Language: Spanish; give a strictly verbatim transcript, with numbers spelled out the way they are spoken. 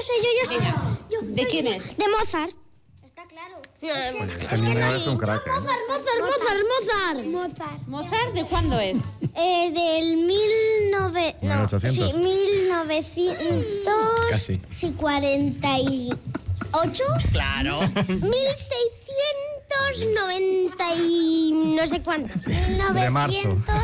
sé, yo ya sé. Venga. Yo, ¿De yo, quién yo. es? De Mozart. Está claro. Este niño es un crack, ¿eh? Mozart, Mozart, Mozart. Mozart. ¿Mozart de cuándo es? Eh, del mil nove... mil ochocientos. Sí, mil novecientos... Casi. Sí, cuarenta y ocho. Claro. mil seiscientos noventa y no sé cuántos. De marzo. mil novecientos